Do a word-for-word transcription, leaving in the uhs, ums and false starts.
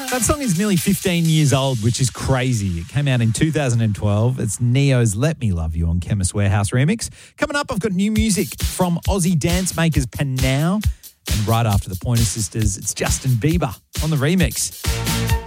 That song is nearly fifteen years old, which is crazy. It came out in two thousand twelve. It's Neo's Let Me Love You on Chemist Warehouse remix. Coming up, I've got new music from Aussie dance makers Panau. And right after the Pointer Sisters, it's Justin Bieber on the remix.